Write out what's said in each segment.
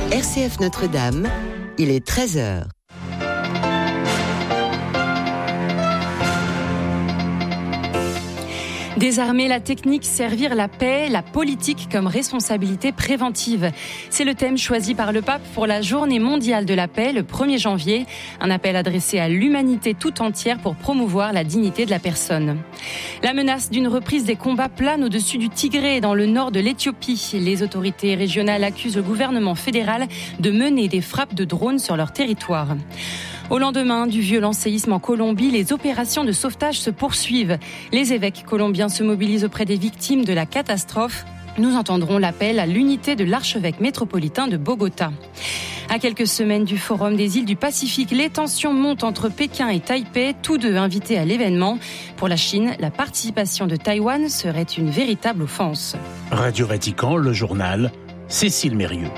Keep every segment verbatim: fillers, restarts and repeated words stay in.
R C F Notre-Dame, il est treize heures. Désarmer la technique, servir la paix, la politique comme responsabilité préventive. C'est le thème choisi par le pape pour la journée mondiale de la paix le premier janvier. Un appel adressé à l'humanité tout entière pour promouvoir la dignité de la personne. La menace d'une reprise des combats plane au-dessus du Tigré dans le nord de l'Éthiopie. Les autorités régionales accusent le gouvernement fédéral de mener des frappes de drones sur leur territoire. Au lendemain du violent séisme en Colombie, les opérations de sauvetage se poursuivent. Les évêques colombiens se mobilisent auprès des victimes de la catastrophe. Nous entendrons l'appel à l'unité de l'archevêque métropolitain de Bogota. À quelques semaines du Forum des îles du Pacifique, les tensions montent entre Pékin et Taipei, tous deux invités à l'événement. Pour la Chine, la participation de Taïwan serait une véritable offense. Radio Vatican, le journal, Cécile Mérieux.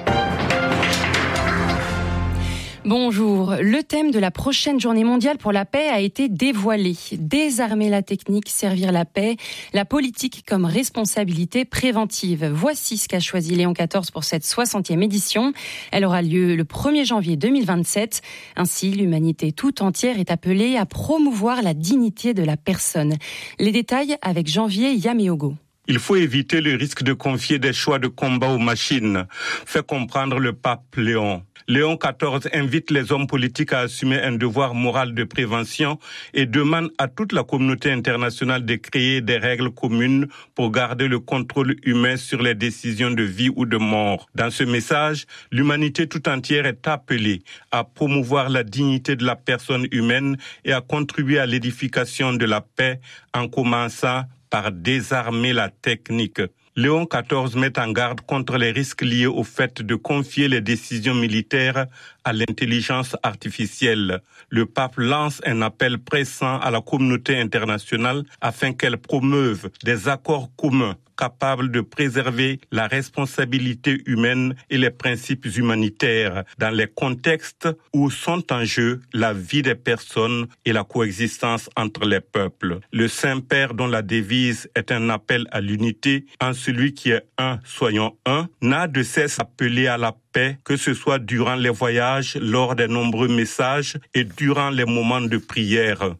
Bonjour. Le thème de la prochaine journée mondiale pour la paix a été dévoilé. Désarmer la technique, servir la paix, la politique comme responsabilité préventive. Voici ce qu'a choisi Léon quatorze pour cette soixantième édition. Elle aura lieu le premier janvier deux mille vingt-sept. Ainsi, l'humanité tout entière est appelée à promouvoir la dignité de la personne. Les détails avec Janvier Yaméogo. Il faut éviter le risque de confier des choix de combat aux machines, fait comprendre le pape Léon. Léon quatorze invite les hommes politiques à assumer un devoir moral de prévention et demande à toute la communauté internationale de créer des règles communes pour garder le contrôle humain sur les décisions de vie ou de mort. Dans ce message, l'humanité tout entière est appelée à promouvoir la dignité de la personne humaine et à contribuer à l'édification de la paix en commençant par désarmer la technique. Léon quatorze met en garde contre les risques liés au fait de confier les décisions militaires à l'intelligence artificielle. Le pape lance un appel pressant à la communauté internationale afin qu'elle promeuve des accords communs capables de préserver la responsabilité humaine et les principes humanitaires dans les contextes où sont en jeu la vie des personnes et la coexistence entre les peuples. Le Saint-Père, dont la devise est un appel à l'unité, en celui qui est un, soyons un, n'a de cesse d'appeler à la paix, que ce soit durant les voyages, lors des nombreux messages et durant les moments de prière.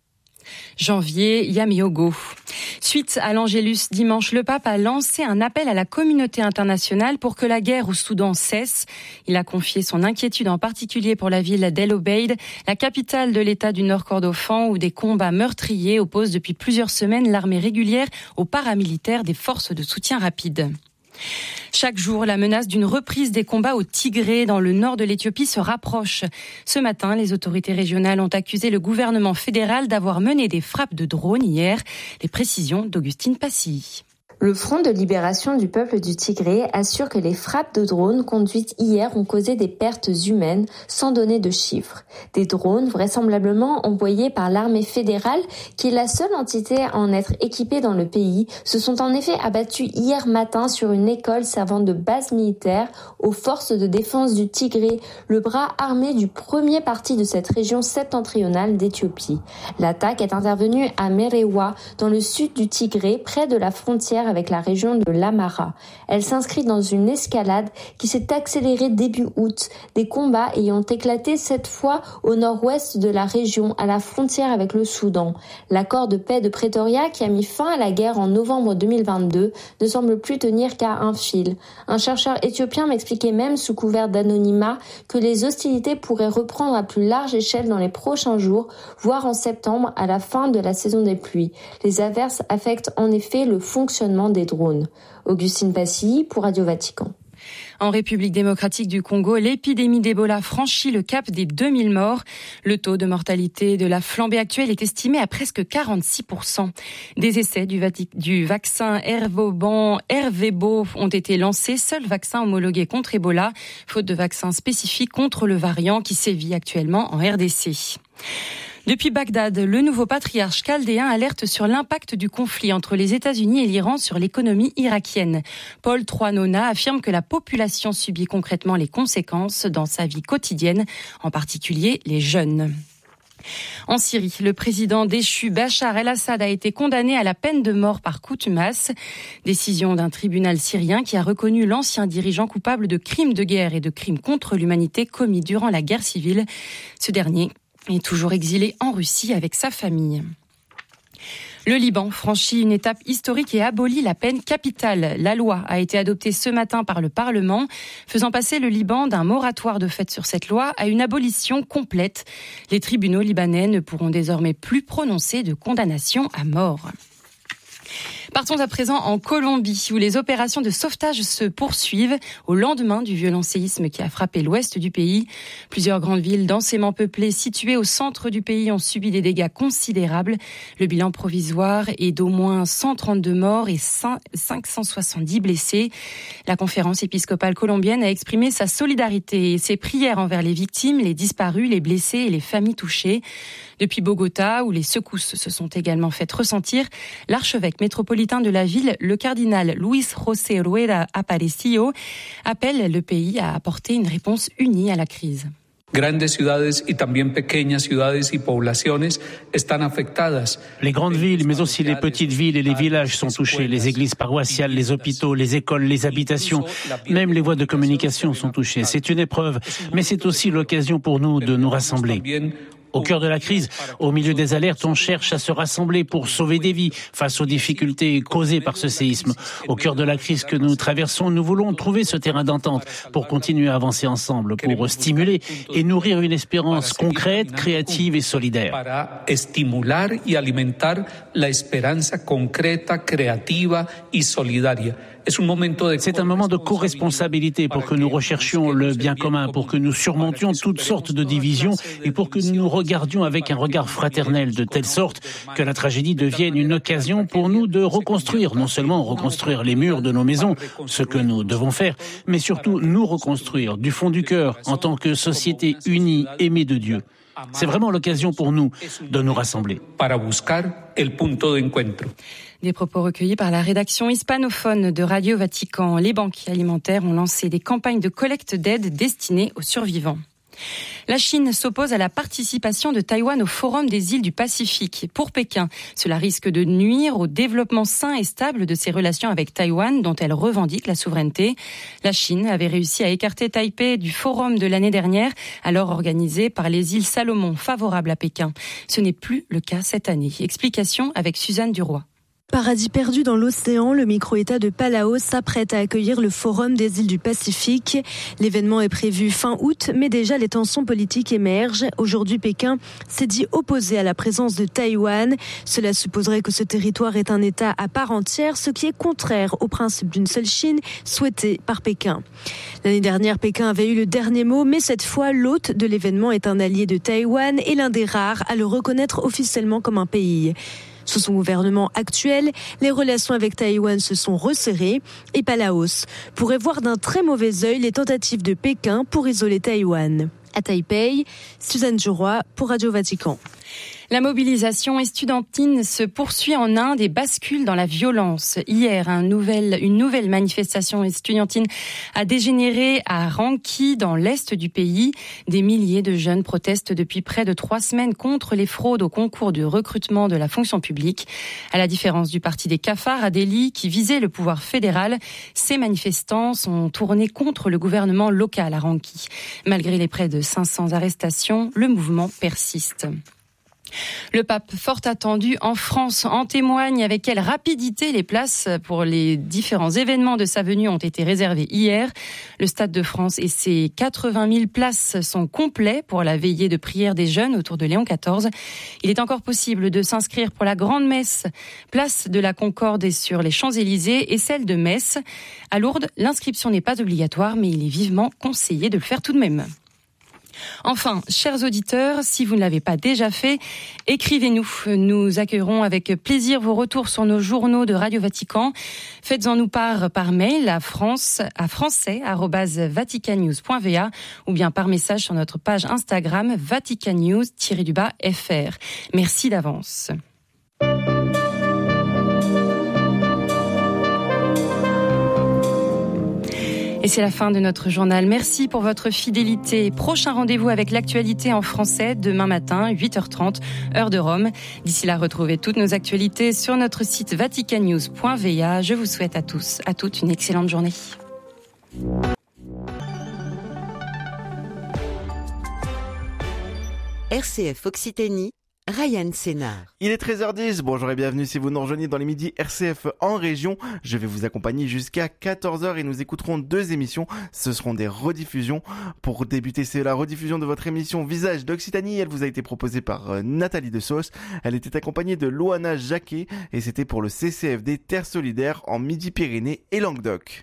Janvier Yaméogo. Suite à l'Angélus dimanche, le pape a lancé un appel à la communauté internationale pour que la guerre au Soudan cesse. Il a confié son inquiétude en particulier pour la ville d'El Obeid, la capitale de l'État du Nord Kordofan, où des combats meurtriers opposent depuis plusieurs semaines l'armée régulière aux paramilitaires des forces de soutien rapide. Chaque jour, la menace d'une reprise des combats au Tigré dans le nord de l'Éthiopie se rapproche. Ce matin, les autorités régionales ont accusé le gouvernement fédéral d'avoir mené des frappes de drones hier. Les précisions d'Augustine Passy. Le Front de libération du peuple du Tigré assure que les frappes de drones conduites hier ont causé des pertes humaines sans donner de chiffres. Des drones vraisemblablement envoyés par l'armée fédérale, qui est la seule entité à en être équipée dans le pays, se sont en effet abattus hier matin sur une école servant de base militaire aux forces de défense du Tigré, le bras armé du premier parti de cette région septentrionale d'Éthiopie. L'attaque est intervenue à Merewa, dans le sud du Tigré, près de la frontière avec la région de l'Amara. Elle s'inscrit dans une escalade qui s'est accélérée début août, des combats ayant éclaté cette fois au nord-ouest de la région, à la frontière avec le Soudan. L'accord de paix de Pretoria, qui a mis fin à la guerre en novembre deux mille vingt-deux, ne semble plus tenir qu'à un fil. Un chercheur éthiopien m'expliquait même, sous couvert d'anonymat, que les hostilités pourraient reprendre à plus large échelle dans les prochains jours, voire en septembre, à la fin de la saison des pluies. Les averses affectent en effet le fonctionnement des drones. Augustine Passy pour Radio Vatican. En République démocratique du Congo, l'épidémie d'Ebola franchit le cap des deux mille morts. Le taux de mortalité de la flambée actuelle est estimé à presque quarante-six pour cent. Des essais du, Vati- du vaccin Ervoban, Ervebo ont été lancés, seul vaccin homologué contre Ebola, faute de vaccin spécifique contre le variant qui sévit actuellement en R D C. Depuis Bagdad, le nouveau patriarche chaldéen alerte sur l'impact du conflit entre les États-Unis et l'Iran sur l'économie irakienne. Paul Troanona affirme que la population subit concrètement les conséquences dans sa vie quotidienne, en particulier les jeunes. En Syrie, le président déchu Bachar el-Assad a été condamné à la peine de mort par contumace. Décision d'un tribunal syrien qui a reconnu l'ancien dirigeant coupable de crimes de guerre et de crimes contre l'humanité commis durant la guerre civile. Ce dernier est toujours exilé en Russie avec sa famille. Le Liban franchit une étape historique et abolit la peine capitale. La loi a été adoptée ce matin par le Parlement, faisant passer le Liban d'un moratoire de fait sur cette loi à une abolition complète. Les tribunaux libanais ne pourront désormais plus prononcer de condamnation à mort. Partons à présent en Colombie, où les opérations de sauvetage se poursuivent au lendemain du violent séisme qui a frappé l'ouest du pays. Plusieurs grandes villes densément peuplées situées au centre du pays ont subi des dégâts considérables. Le bilan provisoire est d'au moins cent trente-deux morts et cinq cent soixante-dix blessés. La conférence épiscopale colombienne a exprimé sa solidarité et ses prières envers les victimes, les disparus, les blessés et les familles touchées. Depuis Bogota, où les secousses se sont également faites ressentir, l'archevêque métropolitain de la ville, le cardinal Luis José Rueda Aparicio, appelle le pays à apporter une réponse unie à la crise. Grandes ciudades y también pequeñas ciudades y poblaciones están afectadas. Les grandes villes, mais aussi les petites villes et les villages sont touchés. Les églises paroissiales, les hôpitaux, les écoles, les habitations, même les voies de communication sont touchées. C'est une épreuve, mais c'est aussi l'occasion pour nous de nous rassembler. Au cœur de la crise, au milieu des alertes, on cherche à se rassembler pour sauver des vies face aux difficultés causées par ce séisme. Au cœur de la crise que nous traversons, nous voulons trouver ce terrain d'entente pour continuer à avancer ensemble, pour stimuler et nourrir une espérance concrète, créative et solidaire. Para estimular y alimentar la esperanza concreta, creativa y solidaria. C'est un moment de co-responsabilité pour que nous recherchions le bien commun, pour que nous surmontions toutes sortes de divisions et pour que nous nous regardions avec un regard fraternel, de telle sorte que la tragédie devienne une occasion pour nous de reconstruire, non seulement reconstruire les murs de nos maisons, ce que nous devons faire, mais surtout nous reconstruire du fond du cœur en tant que société unie, aimée de Dieu. C'est vraiment l'occasion pour nous de nous rassembler. Para buscar el punto de encuentro. Des propos recueillis par la rédaction hispanophone de Radio Vatican. Les banques alimentaires ont lancé des campagnes de collecte d'aide destinées aux survivants. La Chine s'oppose à la participation de Taïwan au Forum des îles du Pacifique. Pour Pékin, cela risque de nuire au développement sain et stable de ses relations avec Taïwan, dont elle revendique la souveraineté. La Chine avait réussi à écarter Taipei du forum de l'année dernière, alors organisé par les îles Salomon, favorables à Pékin. Ce n'est plus le cas cette année. Explication avec Suzanne Duroy. Paradis perdu dans l'océan, le micro-État de Palau s'apprête à accueillir le Forum des îles du Pacifique. L'événement est prévu fin août, mais déjà les tensions politiques émergent. Aujourd'hui, Pékin s'est dit opposé à la présence de Taïwan. Cela supposerait que ce territoire est un État à part entière, ce qui est contraire au principe d'une seule Chine souhaité par Pékin. L'année dernière, Pékin avait eu le dernier mot, mais cette fois, l'hôte de l'événement est un allié de Taïwan et l'un des rares à le reconnaître officiellement comme un pays. Sous son gouvernement actuel, les relations avec Taïwan se sont resserrées et Palaos pourrait voir d'un très mauvais œil les tentatives de Pékin pour isoler Taïwan. À Taipei, Suzanne Duroy pour Radio Vatican. La mobilisation estudiantine se poursuit en Inde et bascule dans la violence. Hier, un nouvel, une nouvelle manifestation estudiantine a dégénéré à Ranchi, dans l'est du pays. Des milliers de jeunes protestent depuis près de trois semaines contre les fraudes au concours de recrutement de la fonction publique. À la différence du parti des cafards à Delhi, qui visait le pouvoir fédéral, ces manifestants sont tournés contre le gouvernement local à Ranchi. Malgré les près de cinq cents arrestations, le mouvement persiste. Le pape, fort attendu en France, en témoigne avec quelle rapidité les places pour les différents événements de sa venue ont été réservées hier. Le Stade de France et ses quatre-vingt mille places sont complets pour la veillée de prière des jeunes autour de Léon quatorze. Il est encore possible de s'inscrire pour la grande messe, place de la Concorde et sur les Champs-Élysées, et celle de Metz. À Lourdes, l'inscription n'est pas obligatoire, mais il est vivement conseillé de le faire tout de même. Enfin, chers auditeurs, si vous ne l'avez pas déjà fait, écrivez-nous. Nous accueillerons avec plaisir vos retours sur nos journaux de Radio Vatican. Faites-en nous part par mail à france à français arobase vaticannews point v a ou bien par message sur notre page Instagram vaticannews-du-bas F R. Merci d'avance. Et c'est la fin de notre journal. Merci pour votre fidélité. Prochain rendez-vous avec l'actualité en français demain matin, huit heures trente, heure de Rome. D'ici là, retrouvez toutes nos actualités sur notre site vatican news point v a. Je vous souhaite à tous, à toutes une excellente journée. R C F Occitanie, Ryan Sénard. Il est treize heures dix, bonjour et bienvenue si vous nous rejoignez dans les midis R C F en région. Je vais vous accompagner jusqu'à quatorze heures et nous écouterons deux émissions. Ce seront des rediffusions. Pour débuter, c'est la rediffusion de votre émission Visage d'Occitanie. Elle vous a été proposée par euh, Nathalie Desauces. Elle était accompagnée de Loana Jacquet et c'était pour le C C F D Terre Solidaire en Midi-Pyrénées et Languedoc.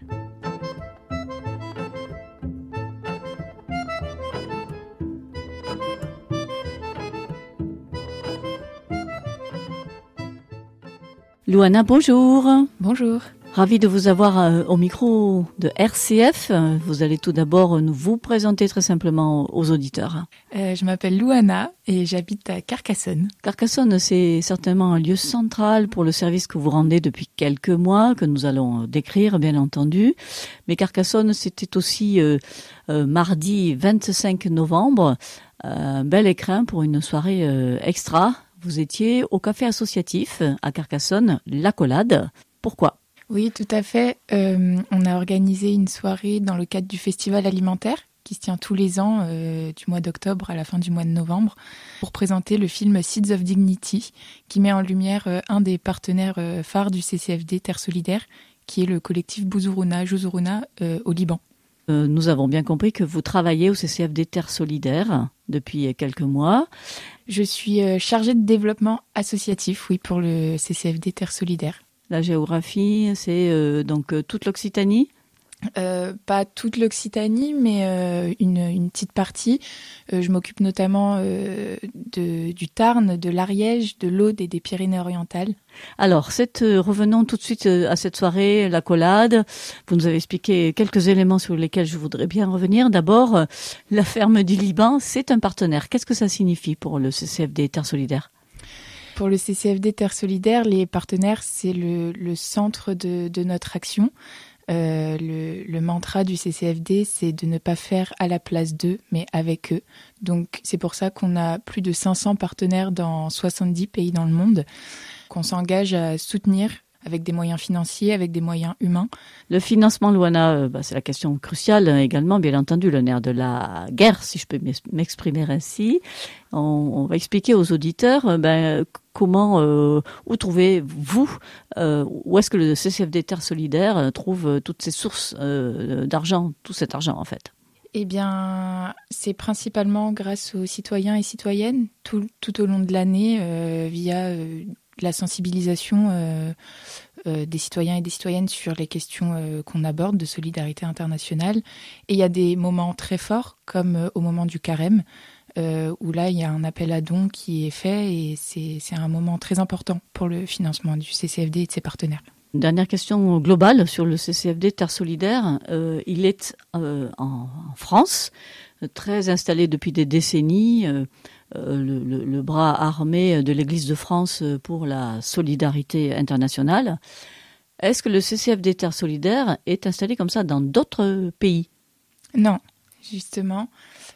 Loana, bonjour. Bonjour. Ravi de vous avoir euh, au micro de R C F. Vous allez tout d'abord nous vous présenter très simplement aux auditeurs. Euh, je m'appelle Loana et j'habite à Carcassonne. Carcassonne, c'est certainement un lieu central pour le service que vous rendez depuis quelques mois, que nous allons décrire bien entendu. Mais Carcassonne, c'était aussi euh, euh, mardi vingt-cinq novembre, euh, un bel écrin pour une soirée euh, extra. Vous étiez au café associatif à Carcassonne, l'Accolade. Pourquoi ? Oui, tout à fait. Euh, on a organisé une soirée dans le cadre du festival alimentaire qui se tient tous les ans euh, du mois d'octobre à la fin du mois de novembre pour présenter le film Seeds of Dignity qui met en lumière euh, un des partenaires euh, phares du C C F D Terre Solidaire qui est le collectif Bouzurouna, Jouzurouna euh, au Liban. Euh, nous avons bien compris que vous travaillez au C C F D Terre Solidaire depuis quelques mois. Je suis euh, chargée de développement associatif, oui, pour le C C F D Terre Solidaire. La géographie, c'est euh, donc euh, toute l'Occitanie ? Euh, pas toute l'Occitanie, mais euh, une, une petite partie. Euh, je m'occupe notamment euh, de, du Tarn, de l'Ariège, de l'Aude et des Pyrénées-Orientales. Alors, cette, euh, revenons tout de suite euh, à cette soirée, l'Accolade. Vous nous avez expliqué quelques éléments sur lesquels je voudrais bien revenir. D'abord, euh, la ferme du Liban, c'est un partenaire. Qu'est-ce que ça signifie pour le C C F D Terre Solidaire ? Pour le C C F D Terre Solidaire, les partenaires, c'est le, le centre de, de notre action. Euh, le, le mantra du C C F D, c'est de ne pas faire à la place d'eux, mais avec eux. Donc c'est pour ça qu'on a plus de cinq cents partenaires dans soixante-dix pays dans le monde, qu'on s'engage à soutenir avec des moyens financiers, avec des moyens humains. Le financement, Loana, bah, c'est la question cruciale également, bien entendu, le nerf de la guerre, si je peux m'exprimer ainsi. On, on va expliquer aux auditeurs ben, comment, euh, où trouvez-vous, euh, où est-ce que le C C F D Terre Solidaire trouve toutes ces sources euh, d'argent, tout cet argent en fait. Eh bien, c'est principalement grâce aux citoyens et citoyennes, tout, tout au long de l'année, euh, via euh, la sensibilisation euh, euh, des citoyens et des citoyennes sur les questions euh, qu'on aborde de solidarité internationale. Et il y a des moments très forts, comme euh, au moment du carême, euh, où là, il y a un appel à dons qui est fait et c'est, c'est un moment très important pour le financement du C C F D et de ses partenaires. Une dernière question globale sur le C C F D Terre Solidaire. Euh, il est euh, en, en France, très installé depuis des décennies, euh, euh, le, le, le bras armé de l'Église de France pour la solidarité internationale. Est-ce que le C C F D Terre Solidaire est installé comme ça dans d'autres pays ? Non, justement.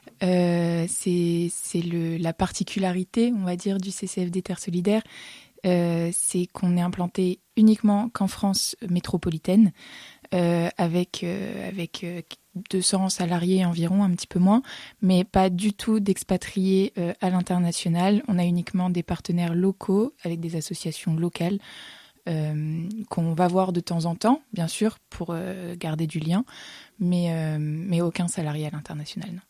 Euh, c'est c'est le, la particularité, on va dire, du C C F D Terre Solidaire. Euh, c'est qu'on est implanté uniquement qu'en France métropolitaine, euh, avec, euh, avec euh, deux cents salariés environ, un petit peu moins, mais pas du tout d'expatriés euh, à l'international. On a uniquement des partenaires locaux avec des associations locales euh, qu'on va voir de temps en temps, bien sûr, pour euh, garder du lien, mais, euh, mais aucun salarié à l'international, non.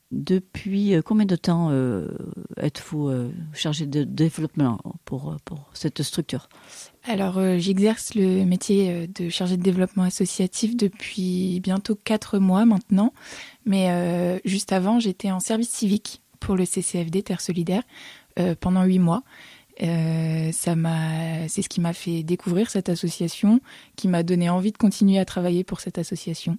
Depuis combien de temps euh, êtes-vous euh, chargé de développement pour, pour cette structure ? Alors, euh, j'exerce le métier de chargé de développement associatif depuis bientôt quatre mois maintenant. Mais euh, juste avant, j'étais en service civique pour le C C F D Terre Solidaire euh, pendant huit mois. Euh, ça m'a, c'est ce qui m'a fait découvrir cette association, qui m'a donné envie de continuer à travailler pour cette association.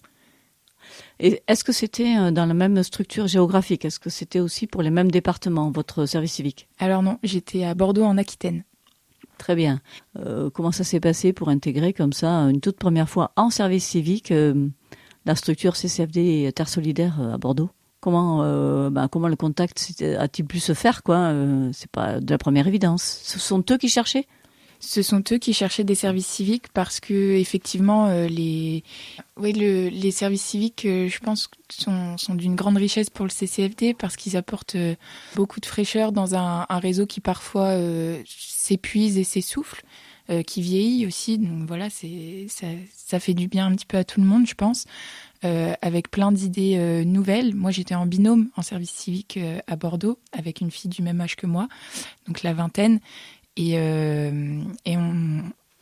Et est-ce que c'était dans la même structure géographique ? Est-ce que c'était aussi pour les mêmes départements, votre service civique ? Alors non, j'étais à Bordeaux en Aquitaine. Très bien. Euh, comment ça s'est passé pour intégrer comme ça, une toute première fois en service civique, euh, la structure C C F D Terre Solidaire à Bordeaux. Comment, euh, bah, comment le contact a-t-il pu se faire, quoi euh, C'est pas de la première évidence. Ce sont eux qui cherchaient. Ce sont eux qui cherchaient des services civiques parce que effectivement euh, les, oui, le, les services civiques, euh, je pense, sont, sont d'une grande richesse pour le C C F D parce qu'ils apportent euh, beaucoup de fraîcheur dans un, un réseau qui parfois euh, s'épuise et s'essouffle, euh, qui vieillit aussi. Donc voilà, c'est ça, ça fait du bien un petit peu à tout le monde, je pense. Euh, avec plein d'idées euh, nouvelles. Moi, j'étais en binôme en service civique euh, à Bordeaux avec une fille du même âge que moi, donc la vingtaine. Et, euh, et on,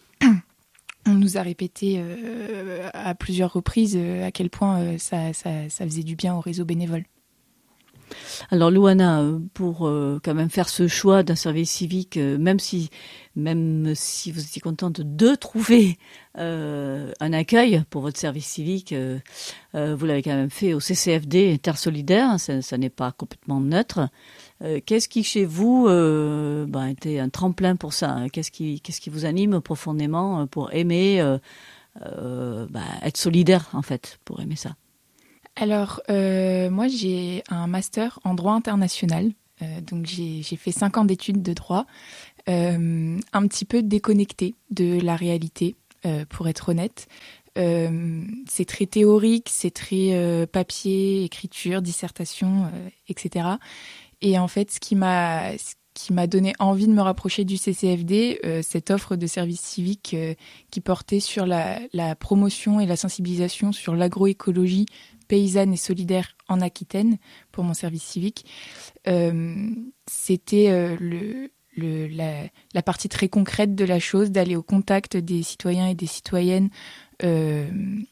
on nous a répété euh, à plusieurs reprises euh, à quel point euh, ça, ça, ça faisait du bien au réseau bénévole. Alors Louana, pour euh, quand même faire ce choix d'un service civique, euh, même si même si vous étiez contente de trouver euh, un accueil pour votre service civique, euh, euh, vous l'avez quand même fait au C C F D Terre Solidaire, ça, ça n'est pas complètement neutre. Euh, qu'est-ce qui chez vous euh, bah, était un tremplin pour ça, hein? Qu'est-ce qui qu'est-ce qui vous anime profondément pour aimer euh, euh, bah, être solidaire en fait, pour aimer ça? Alors, euh, moi, j'ai un master en droit international. Euh, donc, j'ai, j'ai fait cinq ans d'études de droit, euh, un petit peu déconnectée de la réalité, euh, pour être honnête. Euh, c'est très théorique, c'est très euh, papier, écriture, dissertation, euh, et cetera. Et en fait, ce qui m'a... Ce qui m'a donné envie de me rapprocher du C C F D, euh, cette offre de service civique euh, qui portait sur la, la promotion et la sensibilisation sur l'agroécologie paysanne et solidaire en Aquitaine pour mon service civique. Euh, c'était euh, le, le, la, la partie très concrète de la chose, d'aller au contact des citoyens et des citoyennes, euh,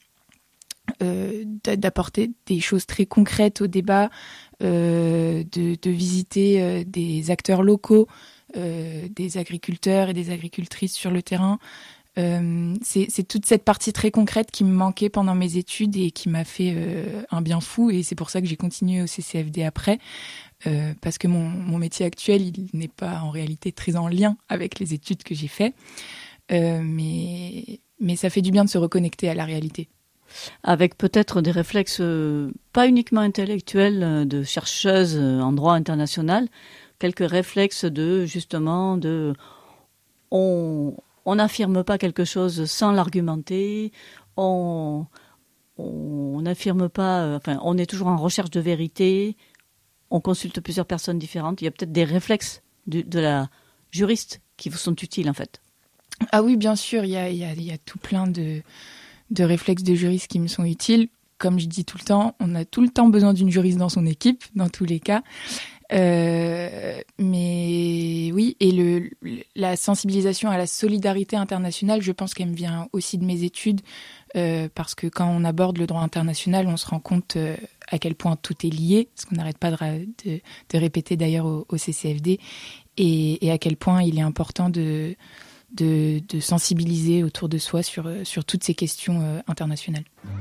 euh, d'apporter des choses très concrètes au débat, euh, de, de visiter euh, des acteurs locaux, euh, des agriculteurs et des agricultrices sur le terrain. Euh, c'est, c'est toute cette partie très concrète qui me manquait pendant mes études et qui m'a fait euh, un bien fou, et c'est pour ça que j'ai continué au C C F D après, euh, parce que mon, mon métier actuel, il n'est pas en réalité très en lien avec les études que j'ai fait, euh, mais, mais ça fait du bien de se reconnecter à la réalité. Avec peut-être des réflexes euh, pas uniquement intellectuels euh, de chercheuse euh, en droit international, quelques réflexes de justement de on on n'affirme pas quelque chose sans l'argumenter, on on n'affirme pas, euh, enfin on est toujours en recherche de vérité, on consulte plusieurs personnes différentes. Il y a peut-être des réflexes de, de la juriste qui vous sont utiles en fait. Ah oui, bien sûr, il y a il y a il y a tout plein de de réflexes de juriste qui me sont utiles. Comme je dis tout le temps, on a tout le temps besoin d'une juriste dans son équipe, dans tous les cas. Euh, mais oui, et le, la sensibilisation à la solidarité internationale, je pense qu'elle me vient aussi de mes études, euh, parce que quand on aborde le droit international, on se rend compte euh, à quel point tout est lié, ce qu'on n'arrête pas de, de, de répéter d'ailleurs au, au C C F D, et, et à quel point il est important de... De, de sensibiliser autour de soi sur, sur toutes ces questions euh, internationales.